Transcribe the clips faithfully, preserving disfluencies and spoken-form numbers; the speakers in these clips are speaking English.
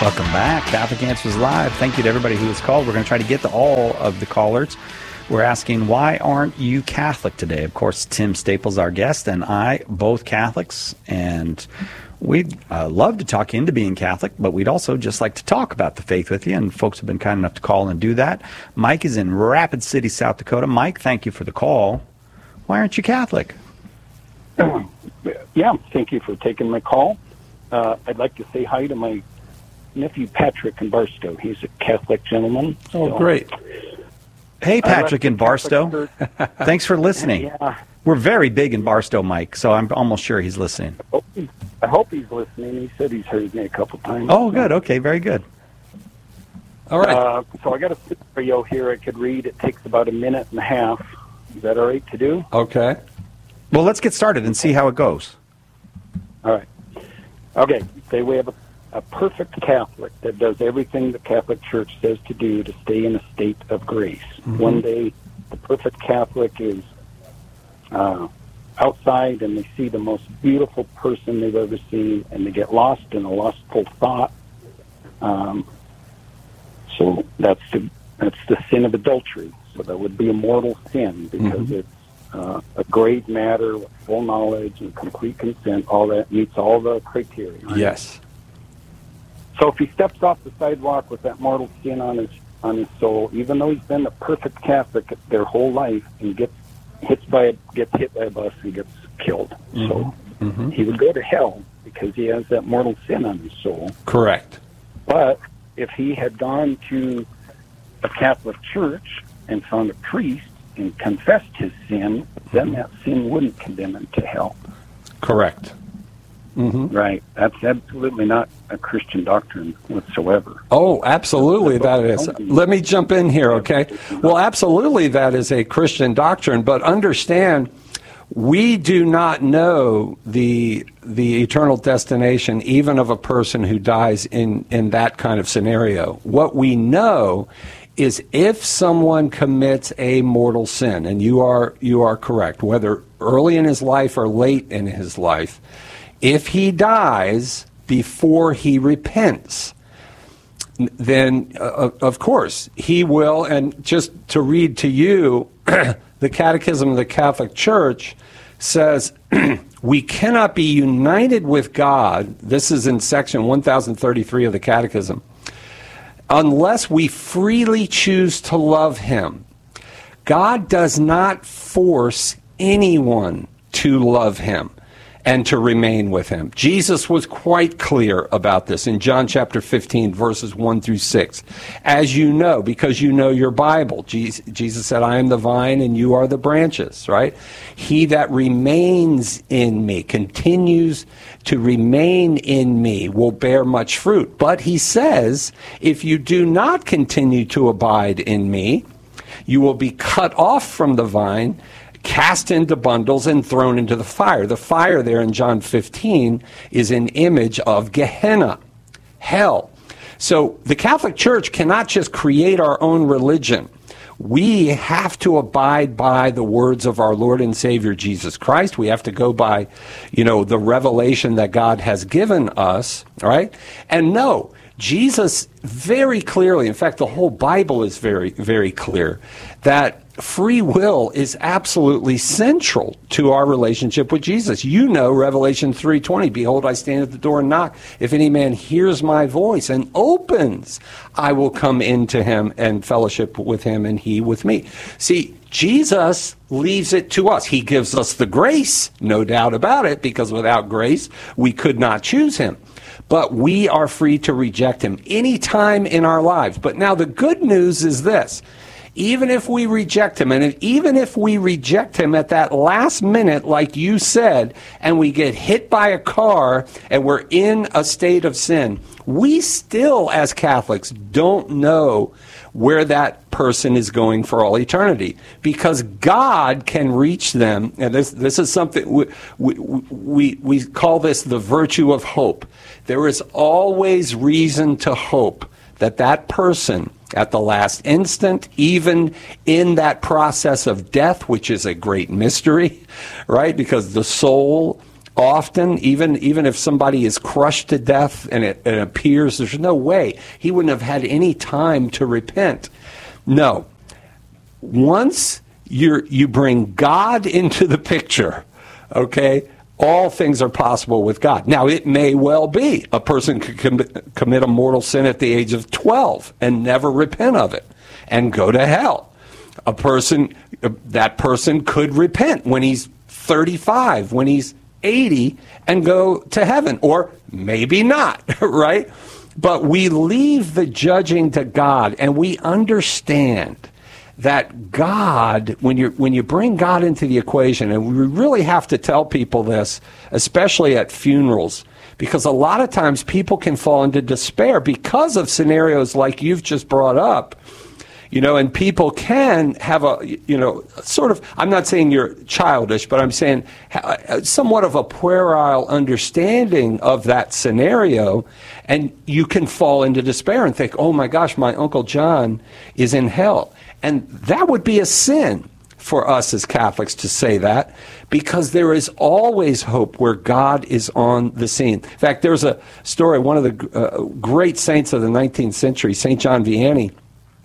Welcome back. Catholic Answers Live. Thank you to everybody who has called. We're going to try to get to all of the callers. We're asking, why aren't you Catholic today? Of course, Tim Staples, our guest, and I, both Catholics, and we'd uh, love to talk you into being Catholic, but we'd also just like to talk about the faith with you, and folks have been kind enough to call and do that. Mike is in Rapid City, South Dakota. Mike, thank you for the call. Why aren't you Catholic? Yeah, thank you for taking my call. Uh, I'd like to say hi to my nephew Patrick in Barstow. He's a Catholic gentleman. Oh, so. great. Hey, Patrick in Barstow. Thanks for listening. Yeah. We're very big in Barstow, Mike, so I'm almost sure he's listening. I hope, he, I hope he's listening. He said he's heard me a couple times. Oh, good. Okay, very good. All right. Uh, so I got a scenario here I could read. It takes about a minute and a half. Is that all right to do? Okay. Well, let's get started and see how it goes. All right. Okay. Say we have a, a perfect Catholic that does everything the Catholic Church says to do to stay in a state of grace. Mm-hmm. One day, the perfect Catholic is uh, outside and they see the most beautiful person they've ever seen, and they get lost in a lustful thought. Um, so that's the that's the sin of adultery. So that would be a mortal sin because mm-hmm. it's uh, a grave matter with full knowledge and complete consent. All that meets all the criteria. Right? Yes. So if he steps off the sidewalk with that mortal sin on his on his soul, even though he's been a perfect Catholic their whole life, and gets hits by a, gets hit by a bus and gets killed, mm-hmm. so mm-hmm. he would go to hell because he has that mortal sin on his soul. Correct. But if he had gone to a Catholic church and found a priest and confessed his sin, then mm-hmm. that sin wouldn't condemn him to hell. Correct. Mm-hmm. Right. That's absolutely not a Christian doctrine whatsoever. Oh, absolutely that is. Let me jump in here, okay? Well, absolutely that is a Christian doctrine, but understand we do not know the the eternal destination even of a person who dies in, in that kind of scenario. What we know is if someone commits a mortal sin, and you are you are correct, whether early in his life or late in his life, if he dies before he repents, then, uh, of course, he will, and just to read to you, the Catechism of the Catholic Church says, we cannot be united with God, this is in section one thousand thirty-three of the Catechism, unless we freely choose to love him. God does not force anyone to love him and to remain with him. Jesus was quite clear about this in John chapter fifteen, verses one through six. As you know, because you know your Bible, Jesus said, I am the vine and you are the branches, right? He that remains in me, continues to remain in me, will bear much fruit. But he says, if you do not continue to abide in me, you will be cut off from the vine, cast into bundles and thrown into the fire. The fire there in John fifteen is an image of Gehenna, hell. So the Catholic Church cannot just create our own religion. We have to abide by the words of our Lord and Savior Jesus Christ. We have to go by, you know, the revelation that God has given us, right? And no, Jesus very clearly, in fact, the whole Bible is very, very clear, that free will is absolutely central to our relationship with Jesus. You know Revelation three twenty, behold, I stand at the door and knock. If any man hears my voice and opens, I will come into him and fellowship with him and he with me. See, Jesus leaves it to us. He gives us the grace, no doubt about it, because without grace, we could not choose him. But we are free to reject him any time in our lives. But now the good news is this. Even if we reject him, and even if we reject him at that last minute, like you said, and we get hit by a car and we're in a state of sin, we still, as Catholics, don't know where that person is going for all eternity, because God can reach them. And this this is something we we we, we call this the virtue of hope. There is always reason to hope that that person at the last instant, even in that process of death, which is a great mystery, right? Because the soul often, even even if somebody is crushed to death and it, it appears there's no way, he wouldn't have had any time to repent. No. Once you you bring God into the picture, okay, all things are possible with God. Now, it may well be a person could com- commit a mortal sin at the age of twelve and never repent of it and go to hell. A person, that person could repent when he's thirty-five, when he's eighty, and go to heaven, or maybe not, right? But we leave the judging to God, and we understand that God, when you when you bring God into the equation, and we really have to tell people this, especially at funerals, because a lot of times people can fall into despair because of scenarios like you've just brought up, you know, and people can have a, you know, sort of, I'm not saying you're childish, but I'm saying somewhat of a puerile understanding of that scenario, and you can fall into despair and think, oh my gosh, my Uncle John is in hell. And that would be a sin for us as Catholics to say that, because there is always hope where God is on the scene. In fact, there's a story, one of the uh, great saints of the nineteenth century, Saint John Vianney.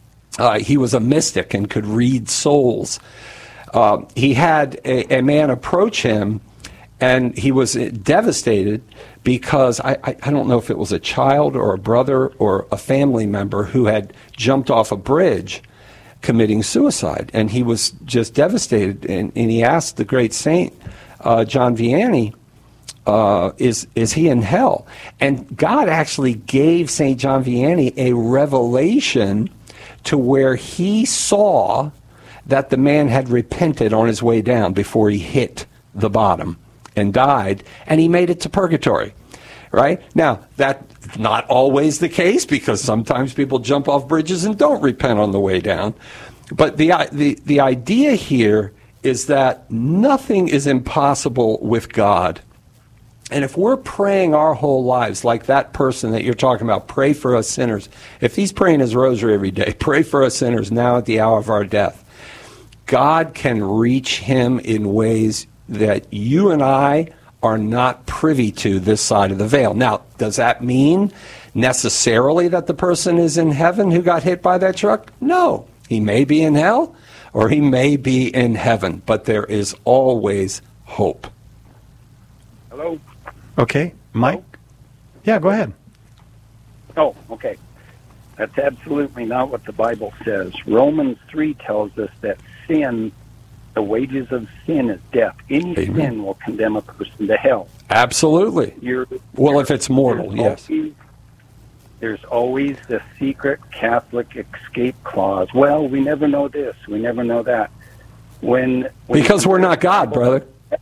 Uh, he was a mystic and could read souls. Uh, he had a, a man approach him, and he was devastated because I, I, I don't know if it was a child or a brother or a family member who had jumped off a bridge committing suicide, and he was just devastated, and, and he asked the great saint, uh, John Vianney, uh, is is he in hell? And God actually gave Saint John Vianney a revelation to where he saw that the man had repented on his way down before he hit the bottom and died, and he made it to purgatory. Right? Now, that's not always the case, because sometimes people jump off bridges and don't repent on the way down. But the, the, the idea here is that nothing is impossible with God. And if we're praying our whole lives like that person that you're talking about, pray for us sinners. If he's praying his rosary every day, pray for us sinners now at the hour of our death, God can reach him in ways that you and I are not privy to this side of the veil. Now, does that mean necessarily that the person is in heaven who got hit by that truck? No. He may be in hell, or he may be in heaven, but there is always hope. Hello? Okay, Mike? Yeah, go ahead. Oh, okay. That's absolutely not what the Bible says. Romans three tells us that sin, the wages of sin is death. Any Amen. Sin will condemn a person to hell. Absolutely. You're, well, you're, if it's mortal, yes. Always, there's always the secret Catholic escape clause. Well, we never know this. We never know that. When, when Because we're not God, brother.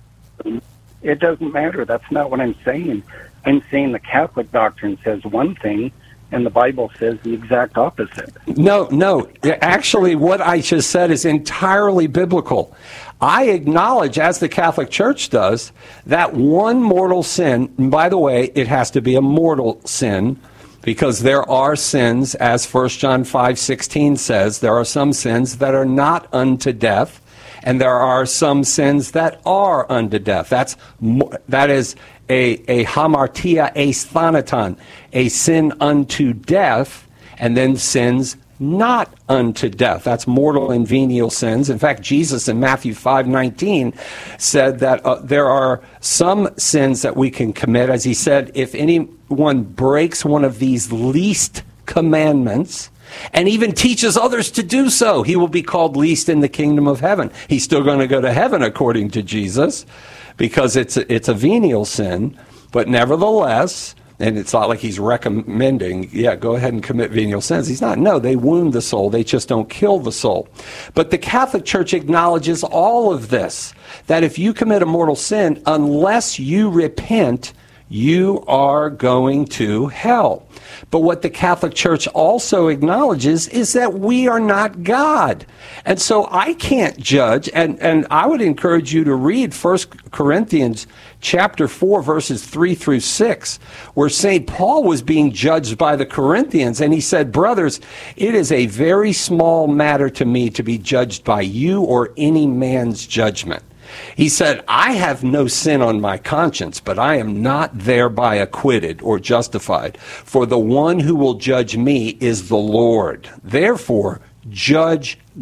It doesn't matter. That's not what I'm saying. I'm saying the Catholic doctrine says one thing, and the Bible says the exact opposite. No, no. Actually, what I just said is entirely biblical. I acknowledge, as the Catholic Church does, that one mortal sin, and by the way, it has to be a mortal sin, because there are sins, as First John five sixteen says, there are some sins that are not unto death, and there are some sins that are unto death. That's that is a, a hamartia eis thanaton, a sin unto death, and then sins not unto death. That's mortal and venial sins. In fact, Jesus in Matthew five nineteen said that uh, there are some sins that we can commit. As he said, if anyone breaks one of these least commandments, and even teaches others to do so, he will be called least in the kingdom of heaven. He's still going to go to heaven according to Jesus, because it's a, it's a venial sin, but nevertheless, and it's not like he's recommending, yeah, go ahead and commit venial sins. He's not. No, they wound the soul. They just don't kill the soul. But the Catholic Church acknowledges all of this, that if you commit a mortal sin, unless you repent, you are going to hell. But what the Catholic Church also acknowledges is that we are not God. And so I can't judge, and, and I would encourage you to read First Corinthians chapter four, verses three through six, where Saint Paul was being judged by the Corinthians, and he said, brothers, it is a very small matter to me to be judged by you or any man's judgment. He said, I have no sin on my conscience, but I am not thereby acquitted or justified. For the one who will judge me is the Lord. Therefore, judge